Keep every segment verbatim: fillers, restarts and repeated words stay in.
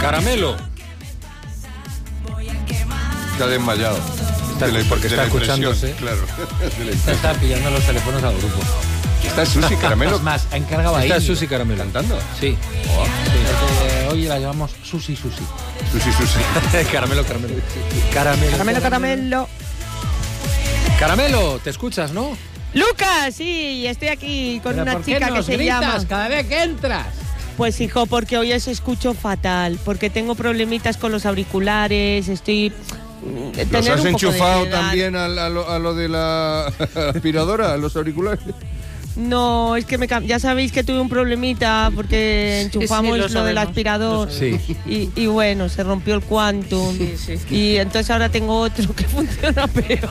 Caramelo. Está desmayado. Está, de la, porque de está escuchándose. Claro. Está, está pillando los teléfonos al grupo. ¿Está Susi Caramelo? Es más, ha encargado ahí. ¿Está Susi Caramelo cantando? Sí. Oh. sí. Eh, hoy la llamamos Susi Susi. Susi Susi. Caramelo, caramelo. Caramelo, caramelo, caramelo. Caramelo, te escuchas, ¿no? Lucas, sí, estoy aquí con una chica que se gritas llama. Cada vez que entras. Pues hijo, porque hoy os escucho fatal, porque tengo problemitas con los auriculares, estoy... ¿Los has enchufado también a, a, lo, a lo de la aspiradora, a los auriculares? No, es que me, ya sabéis que tuve un problemita porque enchufamos sí, sí, lo, lo del aspirador sí. y, y bueno, se rompió el Quantum sí, sí. y entonces ahora tengo otro que funciona peor.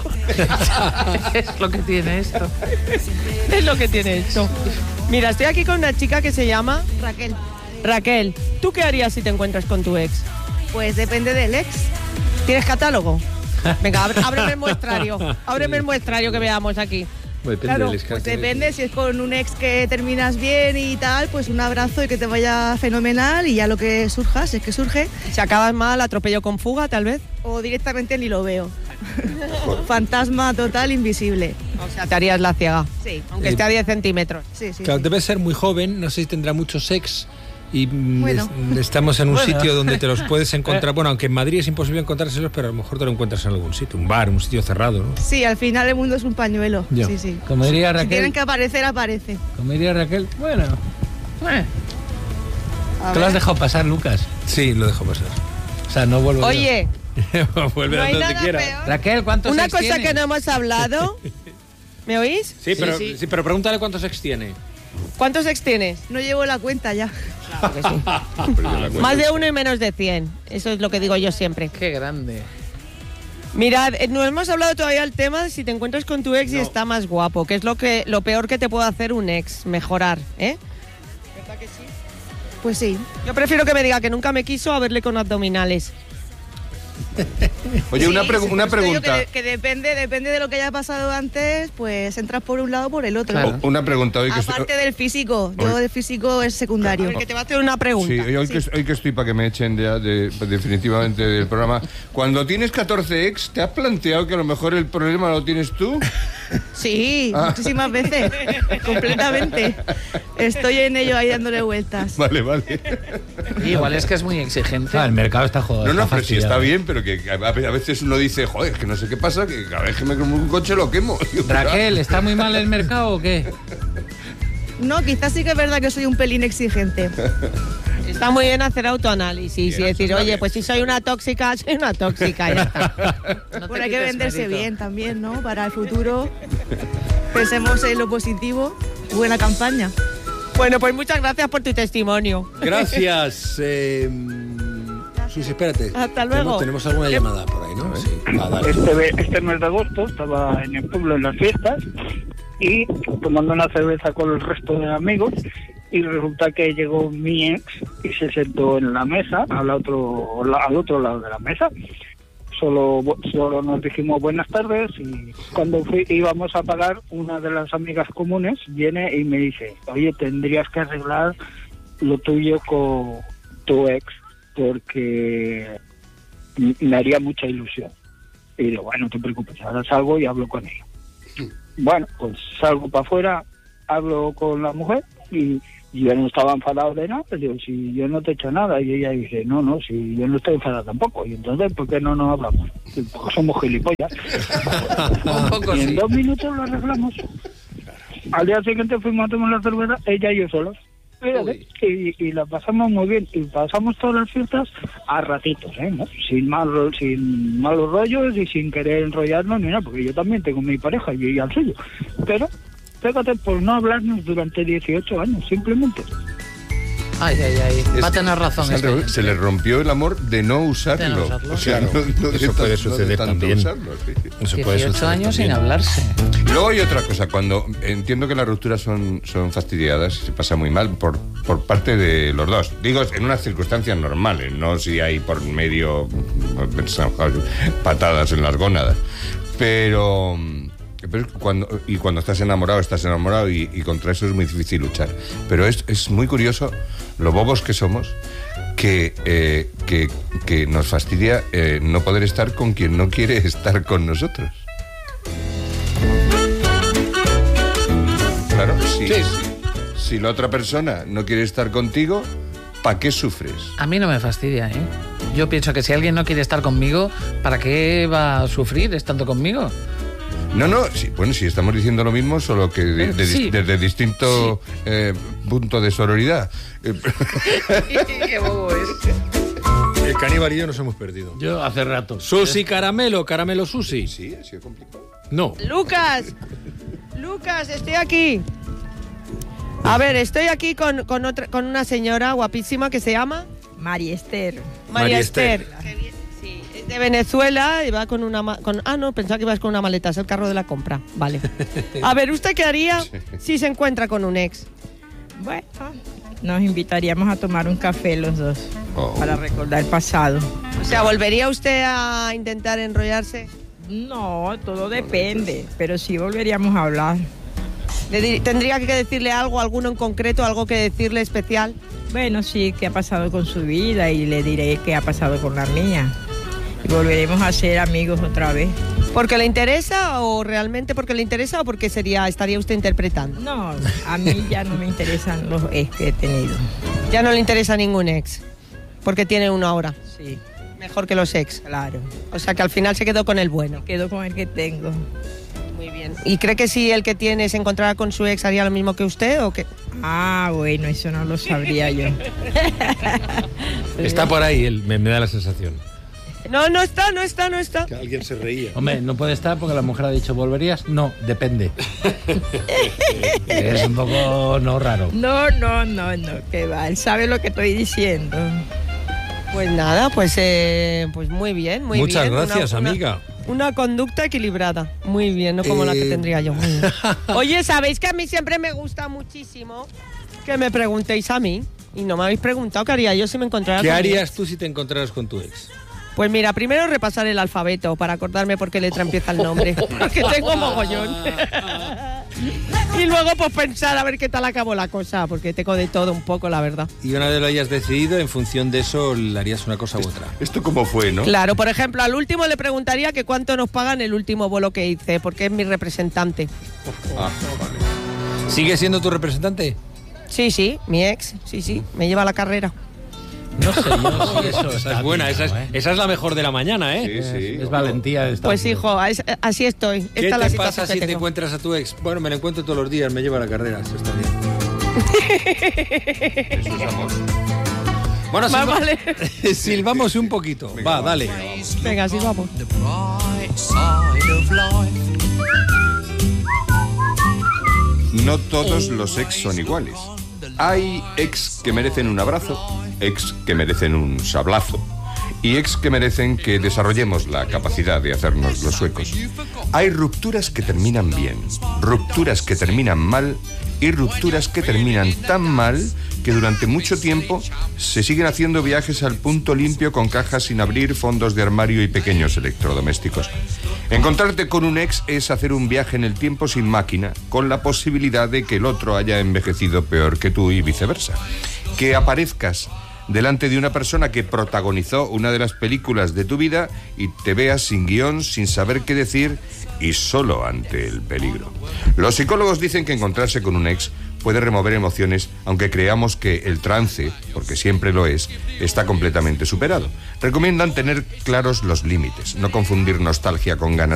Es lo que tiene esto. Es lo que tiene esto. Mira, estoy aquí con una chica que se llama... Raquel. Raquel, ¿tú qué harías si te encuentras con tu ex? Pues depende del ex. ¿Tienes catálogo? Venga, ábreme, ábreme el muestrario. Ábreme el muestrario que veamos aquí. Depende claro, pues depende, si es con un ex que terminas bien y tal, pues un abrazo y que te vaya fenomenal y ya lo que surja, si es que surge. Si acabas mal, atropello con fuga, tal vez. O directamente ni lo veo. Fantasma total, invisible. O sea, te harías la ciega. Sí. Aunque esté a diez centímetros. Sí, sí. Claro, sí. debes ser muy joven, no sé si tendrá mucho sex. Y bueno. es, estamos en un bueno. sitio donde te los puedes encontrar. Bueno, aunque en Madrid es imposible encontrárselos, pero a lo mejor te lo encuentras en algún sitio, un bar, un sitio cerrado, ¿no? Sí, al final el mundo es un pañuelo. Yo. Sí, sí. Como diría Raquel. Si tienen que aparecer, aparece. Como diría Raquel, bueno. bueno. ¿Te lo has dejado pasar, Lucas? Sí, lo dejo pasar. O sea, no vuelvo. Oye. Vuelve no a donde quiera. Peor. Raquel, ¿cuántos Una ex cosa tiene? que no hemos hablado. ¿Me oís? Sí, pero, sí, sí. sí, pero pregúntale cuántos ex tiene. ¿Cuántos ex tienes? No llevo la cuenta ya. Claro que sí. Más de uno y menos de cien. Eso es lo que digo yo siempre. Qué grande. Mirad, no hemos hablado todavía del tema de si te encuentras con tu ex no. y está más guapo, que es lo que lo peor que te puede hacer un ex, mejorar, ¿eh? ¿Verdad que sí? Pues sí. Yo prefiero que me diga que nunca me quiso a verle con abdominales. Oye, sí, una, pregu- una pregunta. Que, que depende, depende de lo que haya pasado antes, pues entras por un lado o por el otro. Claro. Una pregunta. Hoy que Aparte estoy... del físico, yo hoy... del físico es secundario. A ver, que te va a hacer una pregunta. Sí, hoy, sí. Que, hoy que estoy para que me echen de, de, de, definitivamente del programa. Cuando tienes catorce ex, ¿te has planteado que a lo mejor el problema lo tienes tú? Sí, ah. muchísimas veces, completamente. Estoy en ello ahí dándole vueltas. Vale, vale. Y igual es que es muy exigente. Ah, el mercado está jodido. No, no, está pero sí está bien, pero que a veces uno dice, joder, es que no sé qué pasa, que cada vez que me como un coche lo quemo. Raquel, ¿está muy mal el mercado o qué? No, quizás sí que es verdad que soy un pelín exigente. Está muy bien hacer autoanálisis bien, y decir, oye, bien. Pues si soy una tóxica, soy una tóxica, ya está. No bueno, hay que venderse mérito. Bien también, ¿no? Para el futuro. Pensemos en lo positivo. Buena campaña. Bueno, pues muchas gracias por tu testimonio. Gracias. Eh, Susi, espérate. Hasta luego. Tenemos, tenemos alguna llamada por ahí, ¿no? Sí. Ah, este, este mes de agosto estaba en el pueblo en las fiestas y tomando una cerveza con el resto de amigos y resulta que llegó mi ex y se sentó en la mesa al otro al otro lado de la mesa. Solo solo nos dijimos buenas tardes y cuando fui, íbamos a pagar, una de las amigas comunes viene y me dice, oye, tendrías que arreglar lo tuyo con tu ex porque me haría mucha ilusión. Y digo, bueno, no te preocupes, ahora salgo y hablo con ella. Bueno, pues salgo para afuera, hablo con la mujer y, y yo no estaba enfadado de nada, digo, si yo no te he hecho nada. Y ella dice, no, no, si yo no estoy enfadado tampoco. Y entonces, ¿por qué no nos hablamos? Porque somos gilipollas. Un poco y en sí. dos minutos lo arreglamos. Al día siguiente fuimos a tomar la cerveza, ella y yo solos. Y, y la pasamos muy bien y pasamos todas las fiestas a ratitos, ¿eh? ¿No? Sin malos, sin malos rollos y sin querer enrollarnos ni nada, porque yo también tengo mi pareja y ella el suyo, pero fíjate, por no hablarnos durante dieciocho años, simplemente. Ay, ay, ay. Es, va a tener razón. Se, le, se le rompió el amor de no usarlo. De no usarlo. O sea, claro, no, no eso puede tan, suceder no también. Usarlo, sí. Eso puede dieciocho años también. Sin hablarse. Y luego hay otra cosa, cuando entiendo que las rupturas son, son fastidiadas, se pasa muy mal por, por parte de los dos. Digo, en unas circunstancias normales, no si hay por medio patadas en las gónadas. Pero Pero cuando, y cuando estás enamorado, estás enamorado y, y contra eso es muy difícil luchar. Pero es, es muy curioso lo bobos que somos, que, eh, que, que nos fastidia eh, no poder estar con quien no quiere estar con nosotros. Claro, sí. sí. Si la otra persona no quiere estar contigo, ¿para qué sufres? A mí no me fastidia, ¿eh? Yo pienso que si alguien no quiere estar conmigo, ¿para qué va a sufrir estando conmigo? No, no, sí, bueno, sí, estamos diciendo lo mismo, solo que de, de, sí. desde distinto sí. eh, punto de sororidad. Qué bobo es. El caníbal y yo nos hemos perdido. Yo hace rato. Susi Caramelo, Caramelo Susi. Sí, ha sido complicado. No. Lucas, Lucas, estoy aquí. A ver, estoy aquí con, con, otra, con una señora guapísima que se llama... María Esther. María, María Esther. Esther. Sí, es de Venezuela y va con una... Con, ah, no, pensaba que ibas con una maleta, es el carro de la compra. Vale. A ver, ¿usted qué haría si se encuentra con un ex? Bueno, nos invitaríamos a tomar un café los dos, oh. para recordar el pasado. O sea, ¿volvería usted a intentar enrollarse? No, todo depende, pero sí volveríamos a hablar. ¿Tendría que decirle algo, alguno en concreto, algo que decirle especial? Bueno, sí, qué ha pasado con su vida y le diré qué ha pasado con la mía. Y volveremos a ser amigos otra vez. ¿Porque le interesa o realmente porque le interesa o porque sería, estaría usted interpretando? No, a mí ya no me interesan los ex que he tenido. ¿Ya no le interesa ningún ex? Porque tiene uno ahora. Sí. Mejor que los ex. Claro. O sea que al final se quedó con el bueno. Quedó con el que tengo. Muy bien. ¿Y cree que si el que tiene se encontrara con su ex haría lo mismo que usted o qué? Ah, bueno, eso no lo sabría yo. Está por ahí, él, me, me da la sensación. No, no está, no está, no está. Que alguien se reía. Hombre, no puede estar porque la mujer ha dicho, ¿volverías? No, depende. Es un poco no raro. No, no, no, no, que va, él sabe lo que estoy diciendo. Pues nada, pues, eh, pues muy bien, muy Muchas bien. Muchas gracias, una, amiga. Una, una conducta equilibrada, muy bien, no como eh... la que tendría yo. Muy bien. Oye, ¿sabéis que a mí siempre me gusta muchísimo que me preguntéis a mí? Y no me habéis preguntado qué haría yo si me encontrara ¿Qué con harías tú si te encontraras con tu ex? Pues mira, primero repasar el alfabeto para acordarme por qué letra empieza el nombre, porque tengo mogollón. Y luego pues pensar a ver qué tal acabó la cosa, porque tengo de todo un poco, la verdad. Y una vez lo hayas decidido, en función de eso, le harías una cosa u otra. ¿Esto cómo fue, no? Claro, por ejemplo, al último le preguntaría que cuánto nos pagan el último vuelo que hice, porque es mi representante. Ah, vale. ¿Sigue siendo tu representante? Sí, sí, mi ex, sí, sí, me lleva la carrera. No sé, yo sí, eso esa es buena, esa es, ¿eh? esa es la mejor de la mañana, ¿eh? Sí, sí. Es, es valentía de estar. Pues hijo, es, así estoy. Esta ¿Qué es la te pasa si que te tengo. encuentras a tu ex? Bueno, me lo encuentro todos los días, me lleva la carrera, eso está bien. Eso es amor. Bueno, Va, silba... vale. silbamos un poquito. Venga, va, va, dale. Venga, silbamos. No todos los ex son iguales. Hay ex que merecen un abrazo, ex que merecen un sablazo y ex que merecen que desarrollemos la capacidad de hacernos los suecos. Hay rupturas que terminan bien, rupturas que terminan mal y rupturas que terminan tan mal que durante mucho tiempo se siguen haciendo viajes al punto limpio con cajas sin abrir, fondos de armario y pequeños electrodomésticos. Encontrarte con un ex es hacer un viaje en el tiempo sin máquina, con la posibilidad de que el otro haya envejecido peor que tú y viceversa. Que aparezcas delante de una persona que protagonizó una de las películas de tu vida y te veas sin guión, sin saber qué decir y solo ante el peligro. Los psicólogos dicen que encontrarse con un ex puede remover emociones, aunque creamos que el trance, porque siempre lo es, está completamente superado. Recomiendan tener claros los límites, no confundir nostalgia con ganas